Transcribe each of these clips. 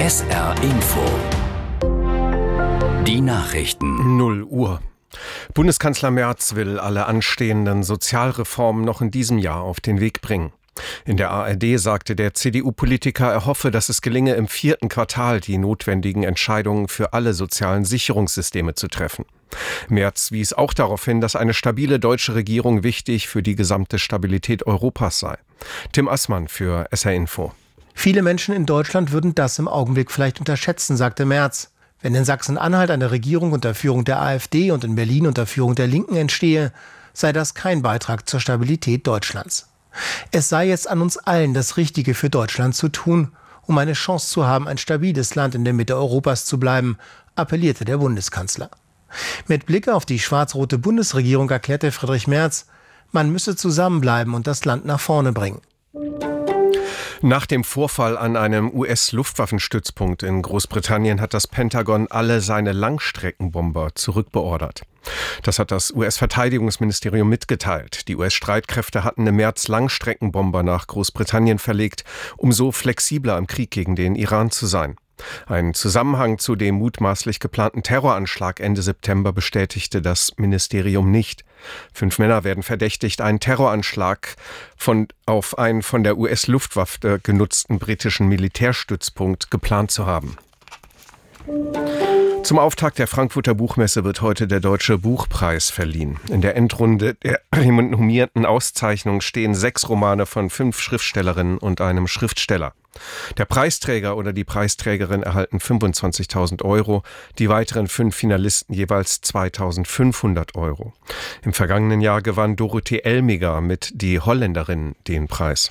SR Info. Die Nachrichten. 0 Uhr. Bundeskanzler Merz will alle anstehenden Sozialreformen noch in diesem Jahr auf den Weg bringen. In der ARD sagte der CDU-Politiker, er hoffe, dass es gelinge, im 4. Quartal die notwendigen Entscheidungen für alle sozialen Sicherungssysteme zu treffen. Merz wies auch darauf hin, dass eine stabile deutsche Regierung wichtig für die gesamte Stabilität Europas sei. Tim Assmann für SR Info. Viele Menschen in Deutschland würden das im Augenblick vielleicht unterschätzen, sagte Merz. Wenn in Sachsen-Anhalt eine Regierung unter Führung der AfD und in Berlin unter Führung der Linken entstehe, sei das kein Beitrag zur Stabilität Deutschlands. Es sei jetzt an uns allen, das Richtige für Deutschland zu tun, um eine Chance zu haben, ein stabiles Land in der Mitte Europas zu bleiben, appellierte der Bundeskanzler. Mit Blick auf die schwarz-rote Bundesregierung erklärte Friedrich Merz, man müsse zusammenbleiben und das Land nach vorne bringen. Nach dem Vorfall an einem US-Luftwaffenstützpunkt in Großbritannien hat das Pentagon alle seine Langstreckenbomber zurückbeordert. Das hat das US-Verteidigungsministerium mitgeteilt. Die US-Streitkräfte hatten im März Langstreckenbomber nach Großbritannien verlegt, um so flexibler im Krieg gegen den Iran zu sein. Ein Zusammenhang zu dem mutmaßlich geplanten Terroranschlag Ende September bestätigte das Ministerium nicht. 5 Männer werden verdächtigt, einen Terroranschlag auf einen von der US-Luftwaffe genutzten britischen Militärstützpunkt geplant zu haben. Zum Auftakt der Frankfurter Buchmesse wird heute der Deutsche Buchpreis verliehen. In der Endrunde der renommierten Auszeichnung stehen 6 Romane von 5 Schriftstellerinnen und einem Schriftsteller. Der Preisträger oder die Preisträgerin erhalten 25.000 €, die weiteren 5 Finalisten jeweils 2.500 €. Im vergangenen Jahr gewann Dorothee Elmiger mit Die Holländerin den Preis.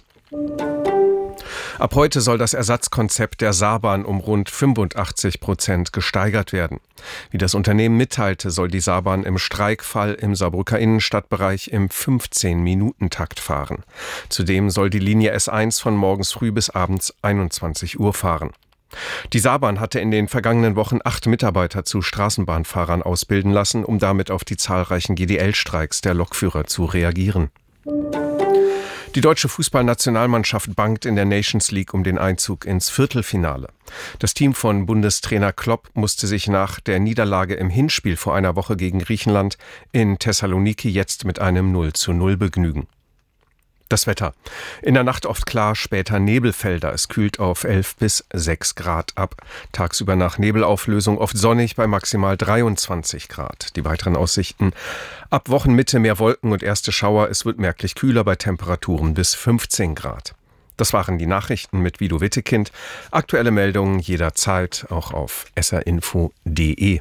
Ab heute soll das Ersatzkonzept der Saarbahn um rund 85% gesteigert werden. Wie das Unternehmen mitteilte, soll die Saarbahn im Streikfall im Saarbrücker Innenstadtbereich im 15-Minuten-Takt fahren. Zudem soll die Linie S1 von morgens früh bis abends 21 Uhr fahren. Die Saarbahn hatte in den vergangenen Wochen 8 Mitarbeiter zu Straßenbahnfahrern ausbilden lassen, um damit auf die zahlreichen GDL-Streiks der Lokführer zu reagieren. Die deutsche Fußballnationalmannschaft bangt in der Nations League um den Einzug ins Viertelfinale. Das Team von Bundestrainer Klopp musste sich nach der Niederlage im Hinspiel vor einer Woche gegen Griechenland in Thessaloniki jetzt mit einem 0:0 begnügen. Das Wetter. In der Nacht oft klar, später Nebelfelder. Es kühlt auf 11 bis 6 Grad ab. Tagsüber nach Nebelauflösung oft sonnig bei maximal 23 Grad. Die weiteren Aussichten: ab Wochenmitte mehr Wolken und erste Schauer. Es wird merklich kühler bei Temperaturen bis 15 Grad. Das waren die Nachrichten mit Guido Wittekind. Aktuelle Meldungen jederzeit auch auf srinfo.de.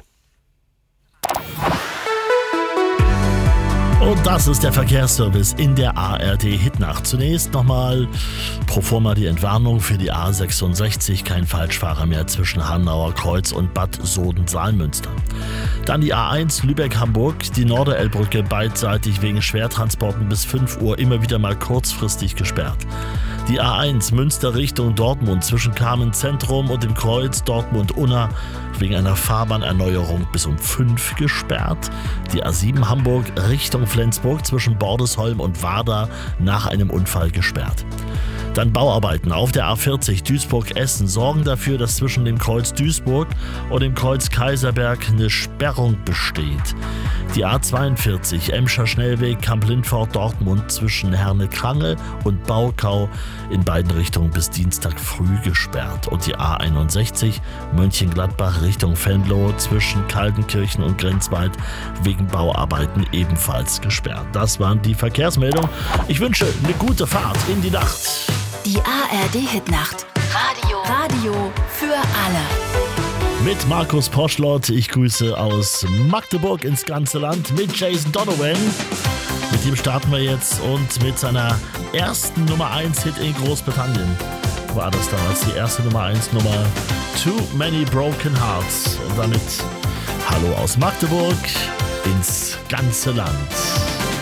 Und das ist der Verkehrsservice in der ARD-Hitnacht. Zunächst nochmal pro forma die Entwarnung für die A66. Kein Falschfahrer mehr zwischen Hanauer Kreuz und Bad Soden-Saalmünster. Dann die A1 Lübeck-Hamburg, die Norderelbbrücke beidseitig wegen Schwertransporten bis 5 Uhr immer wieder mal kurzfristig gesperrt. Die A1 Münster Richtung Dortmund zwischen Carmen-Zentrum und dem Kreuz Dortmund-Unna wegen einer Fahrbahnerneuerung bis um 5 gesperrt. Die A7 Hamburg Richtung Flensburg zwischen Bordesholm und Warda nach einem Unfall gesperrt. Dann Bauarbeiten auf der A40 Duisburg-Essen sorgen dafür, dass zwischen dem Kreuz Duisburg und dem Kreuz Kaiserberg eine Sperrung besteht. Die A42 Emscher Schnellweg Kamp-Lindfort-Dortmund zwischen Herne-Krange und Baukau in beiden Richtungen bis Dienstag früh gesperrt. Und die A61 Mönchengladbach Richtung Venlo zwischen Kaltenkirchen und Grenzwald wegen Bauarbeiten ebenfalls gesperrt. Das waren die Verkehrsmeldungen. Ich wünsche eine gute Fahrt in die Nacht. Die ARD-Hitnacht. Radio für alle. Mit Markus Poschlott. Ich grüße aus Magdeburg ins ganze Land mit Jason Donovan. Mit ihm starten wir jetzt und mit seiner ersten Nummer 1 Hit in Großbritannien war das damals die erste Nummer 1 Nummer Too Many Broken Hearts. Und damit Hallo aus Magdeburg ins ganze Land.